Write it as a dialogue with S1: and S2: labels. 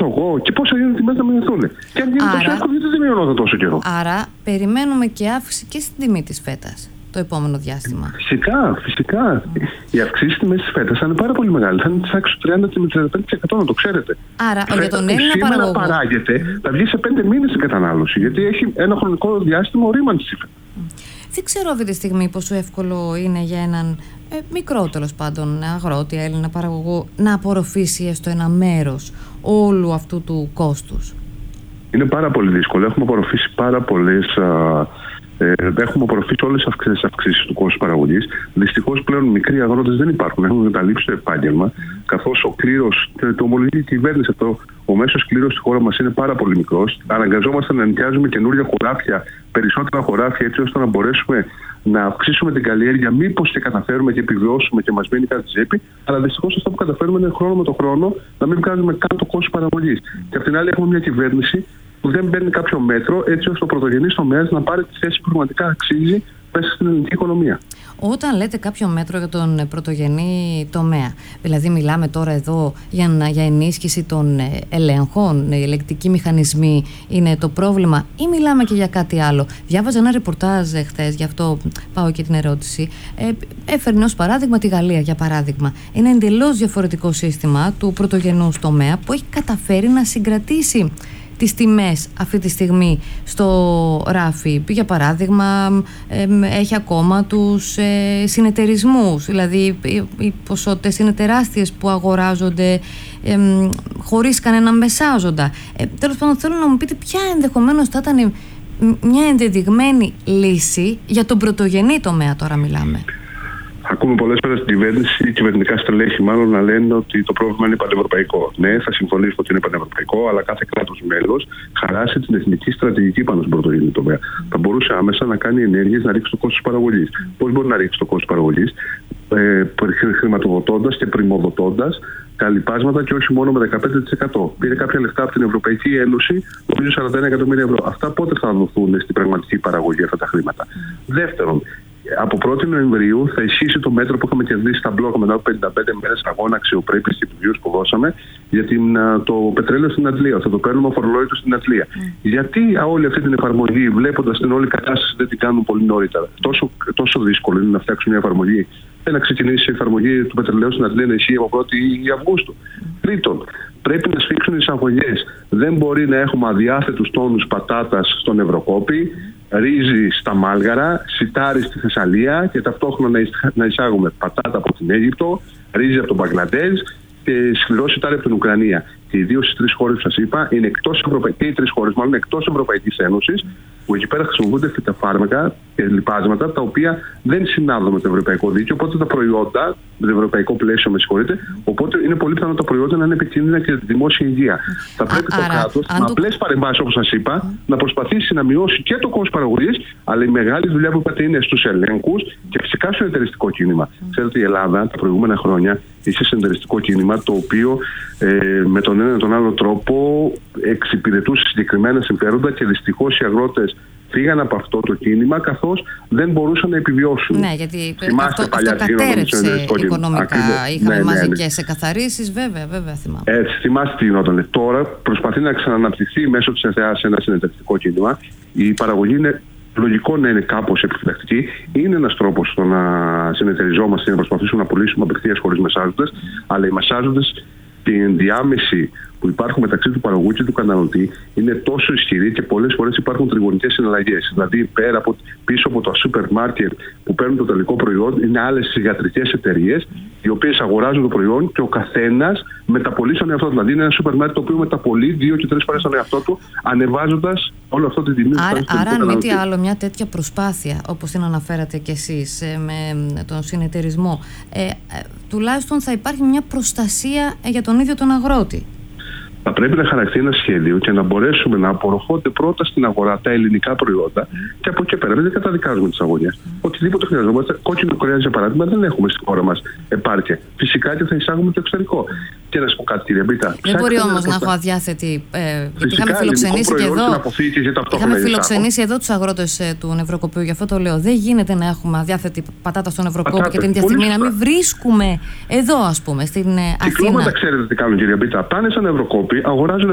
S1: μειώσω εγώ και πώς θα γίνουν οι τιμές να μειωθούν. Και αν γίνει τόσο εύκολο, γιατί δεν μειώνονται τόσο καιρό.
S2: Άρα, περιμένουμε και αύξηση και στην τιμή της φέτας το επόμενο διάστημα.
S1: Φυσικά. Οι αυξήσεις τιμές της φέτας θα είναι πάρα πολύ μεγάλη. Θα είναι της άξης του 30-35%, να το ξέρετε.
S2: Άρα, για τον Έλληνα
S1: παραγωγό παράγεται, θα βγει σε 5 μήνες η κατανάλωση, γιατί έχει ένα χρονικό διάστημα ορίμανσης.
S2: Δεν ξέρω αυτή τη στιγμή πόσο εύκολο είναι για έναν μικρό, τέλος πάντων, αγρότη, Έλληνα παραγωγό να απορροφήσει έστω ένα μέρος όλου αυτού του κόστους.
S1: Είναι πάρα πολύ δύσκολο. Έχουμε απορροφήσει πάρα πολλές. Έχουμε απορροφήσει όλες τις αυξήσεις του κόστους παραγωγής. Δυστυχώς πλέον μικροί αγρότες δεν υπάρχουν. Έχουν εγκαταλείψει το επάγγελμα, καθώς ο κλήρος, το ομολογεί η κυβέρνηση αυτό, ο μέσος κλήρος στη χώρα μας είναι πάρα πολύ μικρός. Αναγκαζόμαστε να νοικιάζουμε καινούργια χωράφια, περισσότερα χωράφια, έτσι ώστε να μπορέσουμε να αυξήσουμε την καλλιέργεια. Μήπως και καταφέρουμε και επιβιώσουμε και μας μείνει κάτι στη τσέπη. Αλλά δυστυχώς αυτό που καταφέρουμε είναι χρόνο με το χρόνο να μην βγάζουμε καν το κόστος παραγωγής. Και απ' την άλλη, έχουμε μια κυβέρνηση που δεν παίρνει κάποιο μέτρο έτσι ώστε ο πρωτογενής τομέας να πάρει τη θέση που πραγματικά αξίζει μέσα στην ελληνική οικονομία.
S2: Όταν λέτε κάποιο μέτρο για τον πρωτογενή τομέα, δηλαδή μιλάμε τώρα εδώ για ενίσχυση των ελέγχων, οι ελεγκτικοί μηχανισμοί είναι το πρόβλημα, ή μιλάμε και για κάτι άλλο? Διάβαζα ένα ρεπορτάζ χθες, γι' αυτό πάω και την ερώτηση. Έφερνε ως παράδειγμα τη Γαλλία, για παράδειγμα. Είναι εντελώς διαφορετικό σύστημα του πρωτογενούς τομέα που έχει καταφέρει να συγκρατήσει τις τιμές αυτή τη στιγμή στο ράφι. Για παράδειγμα, έχει ακόμα τους συνεταιρισμούς, δηλαδή οι ποσότητες είναι τεράστιες που αγοράζονται χωρίς κανένα μεσάζοντα. Τέλος πάντων, θέλω να μου πείτε ποια ενδεχομένως θα ήταν μια ενδεδειγμένη λύση για τον πρωτογενή τομέα, τώρα μιλάμε.
S1: Ακούμε πολλές φορές την κυβέρνηση, κυβερνητικά στελέχη μάλλον, να λένε ότι το πρόβλημα είναι πανευρωπαϊκό. Ναι, θα συμφωνήσω ότι είναι πανευρωπαϊκό, αλλά κάθε κράτος μέλος χαράσει την εθνική στρατηγική πάνω στον πρωτογενή τομέα. Θα μπορούσε άμεσα να κάνει ενέργειες να ρίξει το κόστος παραγωγής. Πώς μπορεί να ρίξει το κόστος παραγωγής? Χρηματοδοτώντας και πρημοδοτώντας τα λοιπάσματα, και όχι μόνο με 15%. Πήρε κάποια λεφτά από την Ευρωπαϊκή Ένωση, νομίζω 41 εκατομμύρια ευρώ. Αυτά πότε θα δοθούν στην πραγματική παραγωγή αυτά τα χρήματα? Δεύτερον, από 1η Νοεμβρίου θα ισχύσει το μέτρο που είχαμε κερδίσει στα μπλόκα μετά από 55 μέρες αγώνα αξιοπρέπειας και επιβίωσης που δώσαμε για το πετρέλαιο στην Αντλία. Θα το παίρνουμε αφορολόγητο στην Αντλία. Γιατί όλη αυτή την εφαρμογή, βλέποντας την όλη κατάσταση, δεν την κάνουν πολύ νωρίτερα? Τόσο δύσκολο είναι να φτιάξουν μια εφαρμογή. Να ξεκινήσει η εφαρμογή του πετρελαίου στην Αντλία να ισχύει από 1η Αυγούστου. Τρίτον, πρέπει να σφίξουν οι εισαγωγές. Δεν μπορεί να έχουμε αδιάθετους τόνους πατάτας στον Ευρωκόπη, ρύζι στα Μάλγαρα, σιτάρι στη Θεσσαλία και ταυτόχρονα να εισάγουμε πατάτα από την Αίγυπτο, ρύζι από τον Μπαγκλαντέζ και σκληρό σιτάρι από την Ουκρανία. Και οι δύο στις τρεις χώρες που σας είπα είναι οι τρεις χώρες μάλλον εκτός Ευρωπαϊκής Ένωσης, που εκεί πέρα χρησιμοποιούνται φυτοφάρμακα και λιπάσματα τα οποία δεν συνάδουν με το ευρωπαϊκό δίκαιο. Οπότε τα προϊόντα, με το ευρωπαϊκό πλαίσιο, με συγχωρείτε, οπότε είναι πολύ πιθανό τα προϊόντα να είναι επικίνδυνα και τη δημόσια υγεία. Θα πρέπει το κράτος, με απλές παρεμβάσεις όπως σας είπα, να προσπαθήσει να μειώσει και το κόστος παραγωγής, αλλά η μεγάλη δουλειά που είπατε είναι στους ελέγχους και φυσικά στο εταιριστικό κίνημα. Ξέρετε, η Ελλάδα τα προηγούμενα χρόνια είσαι σε εταιριστικό κίνημα το οποίο με τον ένα ή τον άλλο τρόπο εξυπηρετούσε συγκεκριμένα συμφέροντα και δυστυχώς οι αγρότες φύγαν από αυτό το κίνημα καθώς δεν μπορούσαν να επιβιώσουν.
S2: Ναι, γιατί αυτό κατέρευσε οικονομικά. Είχαμε μαζικές εκαθαρίσεις, βέβαια θυμάμαι.
S1: Έτσι, θυμάστε τι γινόταν. Τώρα προσπαθεί να ξαναναπτυχθεί μέσω της ΕΘΕΑ σε ένα συνεταιριστικό κίνημα. Η παραγωγή είναι λογικό να είναι κάπως επιφυλακτική. Είναι ένας τρόπος στο να συνεταιριζόμαστε και να προσπαθήσουμε να πουλήσουμε απευθείας χωρίς μεσάζοντες, αλλά οι μεσάζοντες και η ενδιάμεση που υπάρχουν μεταξύ του παραγωγού και του καταναλωτή είναι τόσο ισχυρή και πολλές φορές υπάρχουν τριγωνικές συναλλαγές. Δηλαδή, πίσω από τα σούπερ μάρκετ που παίρνουν το τελικό προϊόν, είναι άλλες θυγατρικές εταιρείες, οι οποίες αγοράζουν το προϊόν και ο καθένας μεταπολεί στον εαυτό του. Δηλαδή, είναι ένα σούπερ μάρκετ το οποίο μεταπολεί 2 και 3 φορές στον εαυτό του, ανεβάζοντας όλο αυτό την τιμή.
S2: Άρα, αν μη τι άλλο, μια τέτοια προσπάθεια, όπως την αναφέρατε κι εσείς, με τον συνεταιρισμό, τουλάχιστον θα υπάρχει μια προστασία για τον ίδιο τον αγρότη.
S1: Θα πρέπει να χαρακτεί ένα σχέδιο και να μπορέσουμε να απορροφώνται πρώτα στην αγορά τα ελληνικά προϊόντα και από εκεί πέρα δεν καταδικάζουμε τις αγωνίες. Οτιδήποτε χρειαζόμαστε, κόκκινο κρέας για παράδειγμα, δεν έχουμε στη χώρα μας επάρκεια. Φυσικά και θα εισάγουμε το εξωτερικό. Και να σου πω κάτι, κύριε Μπίτα.
S2: Δεν μπορεί όμως να έχω αδιάθετη. Γιατί είχαμε φιλοξενήσει και εδώ. Είχαμε φιλοξενήσει εδώ τους αγρότες του Νευροκοπείου, γι' αυτό το λέω. Δεν γίνεται να έχουμε αδιάθετη πατάτα στον Νευροκόπο και την ίδια στιγμή να μην βρίσκουμε εδώ, ας πούμε, στην Αθήνα.
S1: Κυκλώματα, ξέρετε τι κάνουν, κύριε Μπίτα. Πάνε στον Νευροκόπη, αγοράζουν